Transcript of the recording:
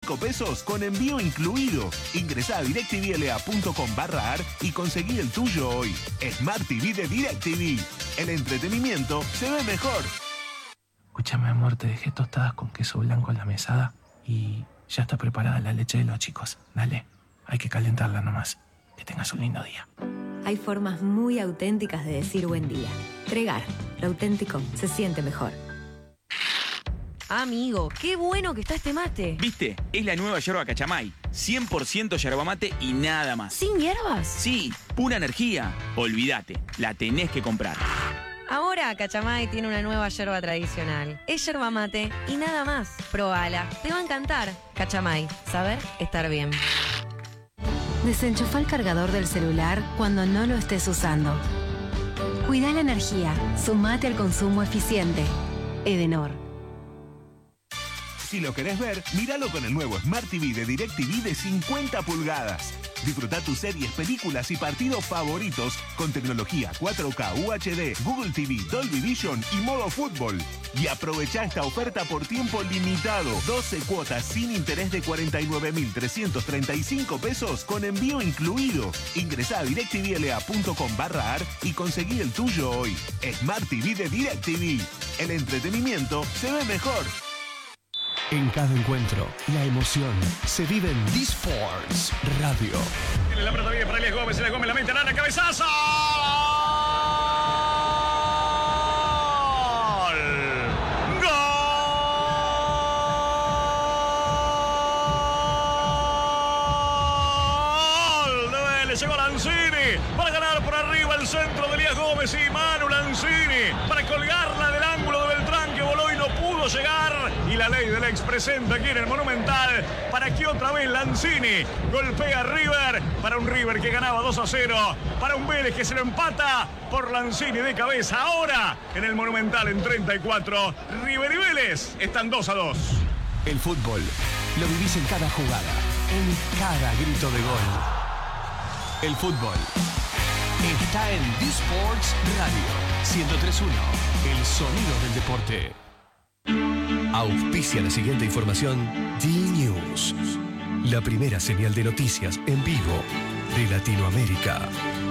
35 pesos con envío incluido. Ingresá a directvla.com/ar y conseguí el tuyo hoy. Smart TV de DirecTV. El entretenimiento se ve mejor. Escúchame, amor, te dejé tostadas con queso blanco en la mesada y ya está preparada la leche de los chicos. Dale, hay que calentarla nomás. Que tengas un lindo día. Hay formas muy auténticas de decir buen día. Tregar, lo auténtico se siente mejor. Amigo, qué bueno que está este mate. ¿Viste? Es la nueva yerba Cachamay. 100% yerba mate y nada más. ¿Sin hierbas? Sí, pura energía. Olvídate, la tenés que comprar. Ahora Cachamay tiene una nueva yerba tradicional. Es yerba mate y nada más. Probala, te va a encantar. Cachamay, saber estar bien. Desenchufa el cargador del celular cuando no lo estés usando. Cuida la energía. Sumate al consumo eficiente. Edenor. Si lo querés ver, míralo con el nuevo Smart TV de DirecTV de 50 pulgadas. Disfruta tus series, películas y partidos favoritos con tecnología 4K UHD, Google TV, Dolby Vision y modo fútbol. Y aprovecha esta oferta por tiempo limitado. 12 cuotas sin interés de 49.335 pesos con envío incluido. Ingresá a directvla.com/ar y conseguí el tuyo hoy. Smart TV de DirecTV. El entretenimiento se ve mejor. En cada encuentro, la emoción se vive en D-Sports Radio. Tiene la pelota bien para Elías Gómez la mete, Arana, cabezazo. ¡Gol! Le llegó Lanzini para ganar por arriba el centro de Elías Gómez y Manu Lanzini para colgarla del ángulo de Beltrán que voló y no pudo llegar. Y la ley del ex presente aquí en el Monumental para que otra vez Lanzini golpea a River, para un River que ganaba 2-0, para un Vélez que se lo empata por Lanzini de cabeza. Ahora en el Monumental en 34, River y Vélez están 2-2. El fútbol lo vivís en cada jugada, en cada grito de gol. El fútbol está en D-Sports Radio 103.1, el sonido del deporte. Auspicia la siguiente información D-News, la primera señal de noticias en vivo de Latinoamérica.